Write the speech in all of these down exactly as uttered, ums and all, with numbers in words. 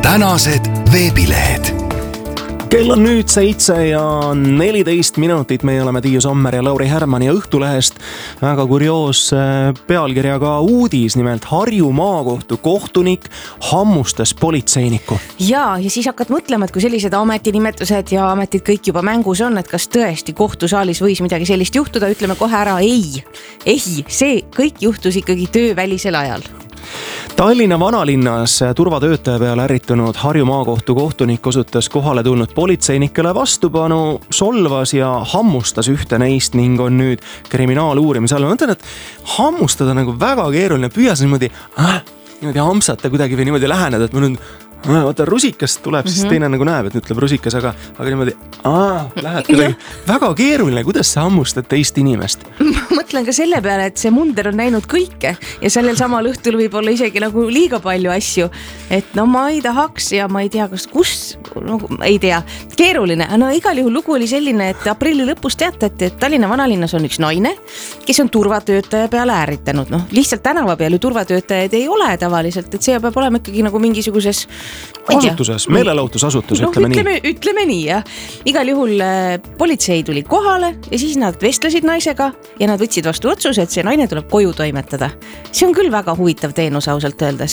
tänased veebilehed. Kell on nüüd seitse ja neliteist minutit. Meie oleme Tiiu Sommer ja Lauri Härman ja Õhtulehest väga kurioos pealkirjaga uudis. Nimelt Harju maakohtu kohtunik hammustas politseiniku. Ja, ja siis hakkad mõtlema, et kui sellised ametinimetused ja ametid kõik juba mängus on, et kas tõesti kohtusaalis võis midagi sellist juhtuda, ütleme kohe ära ei. Ei, see kõik juhtus ikkagi töövälisel ajal. Tallinna vanalinnas turvatöötaja peale ärritunud Harju maakohtu kohtunik osutas kohale tulnud politseinikele vastupanu, solvas ja hammustas ühte neist ning on nüüd kriminaaluurimise all. Ma mõtlen, et hammustada nagu väga keeruline, püüa sa niimoodi, äh, niimoodi hamsata kuidagi või niimoodi läheneda, et ma nüüd vaata rusikast tuleb, siis mm-hmm. teine nagu näeb, et ütleb rusikas, aga, aga niimoodi aa, lähed kuidagi väga keeruline, kuidas sa hammustad teist inimest? Ma mõtlen ka selle peale, et see munder on näinud kõike ja sellel samal õhtul võib olla isegi nagu liiga palju asju, et no ma ei tahaks ja ma ei tea, kas kus, no, ei tea, keeruline. No igal juhul lugu oli selline, et aprilli lõpus teatati, et Tallinna vanalinnas on üks naine, kes on turvatöötaja peale ärritanud. No, lihtsalt tänava peal ju turvatöötajaid ei ole tavaliselt, et see peab olema ikkagi nagu mingisuguses asutuses, meelelahutusasutus, no, ütleme, ütleme nii. Ütleme nii, jah. Igal juhul äh, politsei tuli kohale ja siis nad vestlesid naisega ja nad võtsid vastu otsuse, et see naine tuleb koju toimetada. See on küll väga huvitav teenus ausalt öeldes.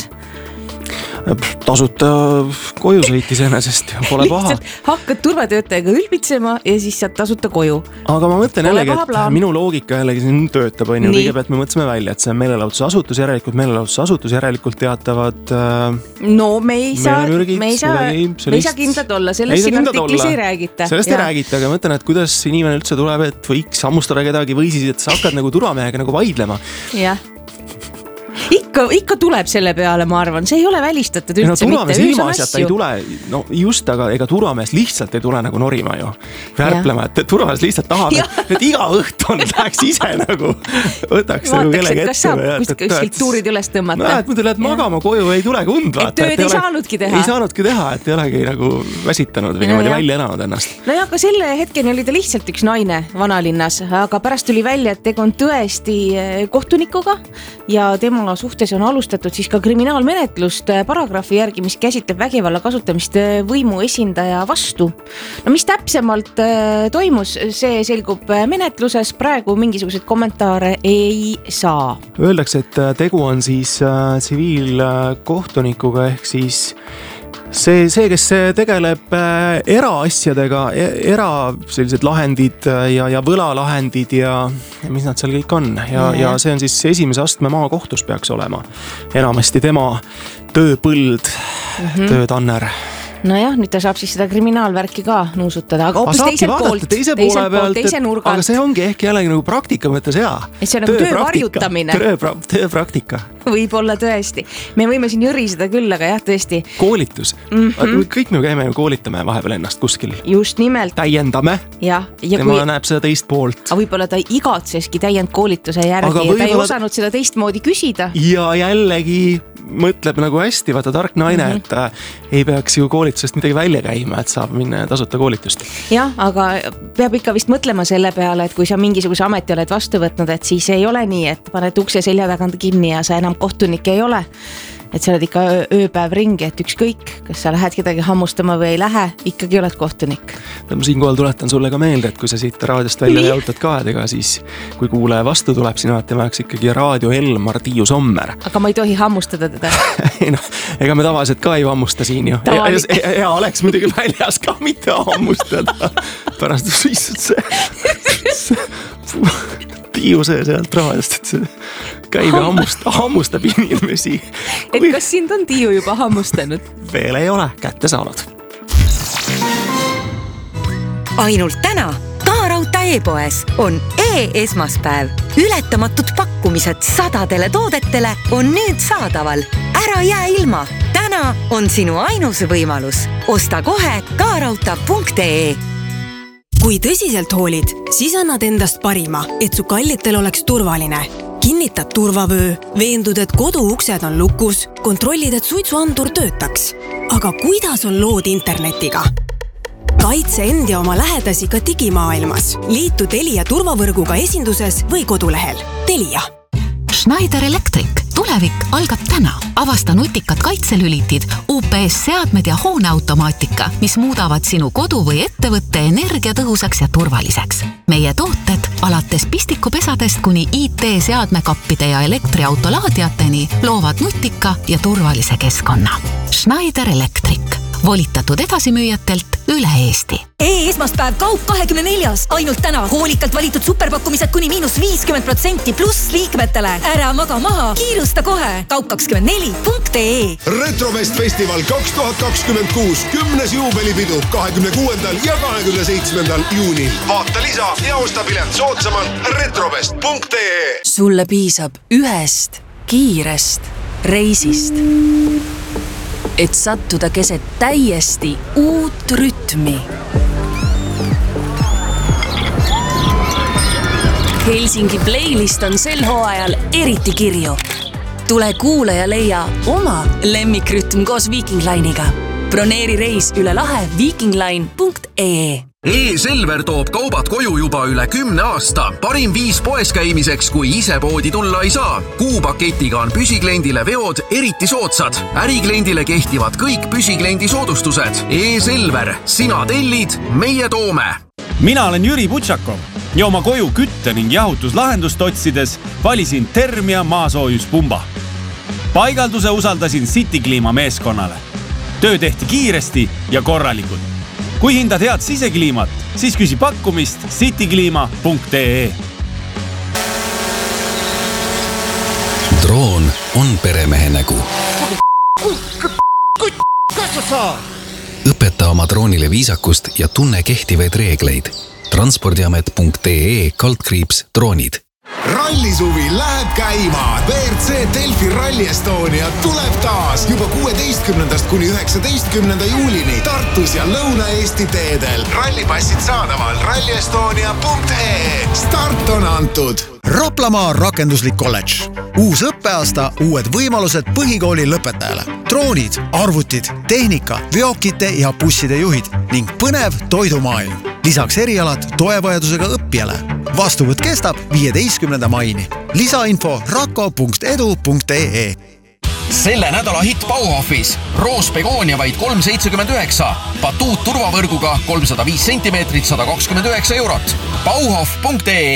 Tasuta koju sõitis enesest ja pole paha. Hakkad turvatöötajaga ülbitsema ja siis saad tasuta koju. Aga ma mõtlen jällegi, et plaan. Minu loogika jällegi siin töötab, on ju. Kõigepealt me mõtlesime välja, et see on meelelahutusasutus, järelikult meelelahutusasutus, järelikult teatavad äh, no me ei saa, mürgid, me ei saa, sellist... me ei saa kindlad olla, sellest siin artiklis ei räägita. Sellest ja. ei räägita, aga mõtlen, et kuidas inimene üldse tuleb, et võiks hammustada kedagi või siis, et sa hakkad nagu turvamehega nagu vaidlema. Jah. Ikka, ikka tuleb selle peale, ma arvan, see ei ole välistatud üldse no, mitte. Ilma asjata ei tule, no just, aga ega turvamees lihtsalt ei tule nagu norima ju. Värplema, et turvamees lihtsalt tahab, et, et iga õhton läheks ise nagu võtaks nagu kellegi ette. Kas saab kuskilt tuurid üles tõmmata? No, et muidu lähed magama koju, ei tulegi und vaata. Et tööd ei, ei saanudki teha. Ei saanudki teha, et ei olegi nagu väsitanud või niimoodi välja elanud ennast. No ja, aga selle hetkeni oli ta lihtsalt üks naine vanalinnas, aga pärast tuli välja, et tegu on tõesti kohtunikuga ja tema suhtes on alustatud siis ka kriminaalmenetlust paragrahvi järgi, mis käsitleb vägivalla kasutamist võimu esindaja vastu. No mis täpsemalt toimus, see selgub menetluses, praegu mingisuguseid kommentaare ei saa. Öeldakse, et tegu on siis tsiviilkohtunikuga ehk siis See, see, kes tegeleb eraasjadega, era sellised lahendid ja, ja võlalahendid ja, ja mis nad seal kõik on. Ja, ja see on siis esimese astme maakohtus peaks olema. Enamasti tema tööpõld, mm-hmm. töötanner. No jah, nüüd ta saab siis seda kriminaalvärki ka nuusutada, aga hoopis teiselt poolt, teise poole pealt, teise nurgalt. Aga see ongi ehk jällegi nagu praktika mõttes hea. Et see on nagu töö varjutamine. Tööpraktika. Võib-olla tõesti. Me võime siin jõriseda küll, aga jah, tõesti. Koolitus. Mm-hmm. Kõik me käime ju koolitame vahepeal ennast kuskil. Just nimelt. Täiendame. Ja, ja tema kui... näeb seda teist poolt. Aga võib-olla ta igatseski täiend koolituse järgi ja ta ei osanud seda teist moodi küsida. Ja jällegi mõtleb nagu hästi, vaata tark naine, mm-hmm. et äh, ei peaks ju koolitusest midagi välja käima, et saab minna tasuta koolitust. Jah, aga peab ikka vist mõtlema selle peale, et kui sa mingisuguse ameti oled vastu võtnud, et siis ei ole nii, et paned ukse selja tagant kinni ja sa enam kohtunik ei ole. Et sa oled ikka ööpäev ringi, et ükskõik, kas sa lähed kedagi hammustama või ei lähe, ikkagi oled kohtunik. Ma siinkohal tuletan sulle ka meelde, et kui sa siit raadiost välja jautad kaedega, siis kui kuule vastu tuleb, sina temaks ikkagi raadio Elmar Tiiu Sommer. Aga ma ei tohi hammustada teda. ei no, ega me tavaliselt ka ei hammusta siin ju. Ja, ja, ja oleks muidugi väljas ka mitte hammustada. Pärast lihtsalt see... see Tiiu see sealt raadiost, et see käib ja hammustab, hammustab inimesi. Et kas sind on Tiiu juba hammustanud? Veel ei ole kätte saanud. Ainult täna Kaarauta e-poes on e-esmaspäev. Ületamatud pakkumised sadadele toodetele on nüüd saadaval. Ära jää ilma. Täna on sinu ainus võimalus. Osta kohe kaarauta punkt ee. Kui tõsiselt hoolid, siis annad endast parima, et su kallitel oleks turvaline. Kinnitad turvavöö, veendud, et kodu uksed on lukus, kontrollid, et suitsuandur töötaks. Aga kuidas on lood internetiga? Kaitse end ja oma lähedasi ka digimaailmas. Liitu Telia turvavõrguga esinduses või kodulehel. Telia. Schneider Electric. tulevik algab täna. Avasta nutikad kaitselülitid, U P S-seadmed ja hooneautomaatika, mis muudavad sinu kodu või ettevõtte energiatõhusaks ja turvaliseks. Meie tooted alates pistikupesadest kuni I T-seadmekappide ja elektriautolaadiateni loovad nutika ja turvalise keskkonna. Schneider Electric. Volitatud edasimüüjatelt üle Eesti. E-esmaspäev kaup kahekümne neljas. Ainult täna hoolikalt valitud superpakkumised kuni miinus viiskümmend protsenti pluss liikmetele. Ära maga maha, kiirusta kohe. kaup kakskümmend neli punkt ee. Retrofest festival kaks tuhat kakskümmend kuus. Kümnes juubelipidu kahekümne kuuendal ja kahekümne seitsmendal juunil. Vaata lisa ja osta pilet soodsamalt retrofest punkt ee. Sulle piisab ühest kiirest reisist, et sattuda keset täiesti uut rütmi. Helsingi playlist on sel hooajal eriti kirju. Tule kuule ja leia oma lemmikrütm koos Viking Line'iga. Broneeri reis üle lahe vikingline punkt ee. E-Selver toob kaubad koju juba üle kümne aasta. Parim viis poes käimiseks, kui ise poodi tulla ei saa. Kuupaketiga on püsikliendile veod eriti soodsad. Ärikliendile kehtivad kõik püsikliendi soodustused. E-Selver, sina tellid, meie toome. Mina olen Jüri Butšakov ja oma koju kütte ning jahutuslahendust otsides valisin Termia maasoojuspumba. Paigalduse usaldasin City Clima meeskonnale. Töö tehti kiiresti ja korralikult. Kui hindad head sisekliimat, siis küsi pakkumist cityclima punkt ee. Droon on peremehe nägu. Õpeta oma droonile viisakust ja tunne kehtivaid reegleid. transpordiamet punkt ee kaldkriips droonid. Rallisuvi läheb käima. V R C Delfi Rally Estonia tuleb taas juba kuueteistkümnendast kuni üheksateistkümnenda juulini Tartus ja Lõuna-Eesti teedel. Rallipassid saadaval ralli estonia punkt ee. Start on antud. Raplamaa rakenduslik kolledž. Uus õppeaasta, uued võimalused põhikooli lõpetajale. Droonid, arvutid, tehnika, veokite ja busside juhid ning põnev toidumaailm. Lisaks erialad toevajadusega õppijale. Vastuvõtt kestab viieteistkümnenda maini. Lisainfo rako punkt edu punkt ee. Selle nädala hitt Bauhofis. Roos Begoonia vaid kolm seitsekümmend üheksa. Batuut turvavõrguga kolmsada viis sentimeetrit, sada kakskümmend üheksa eurot. Bauhof punkt ee.